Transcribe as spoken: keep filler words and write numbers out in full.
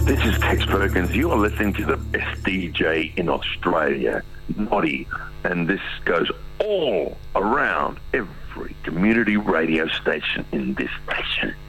This is Tex Perkins. You are listening to the best D J in Australia, Noddy, and this goes all around every community radio station in this nation.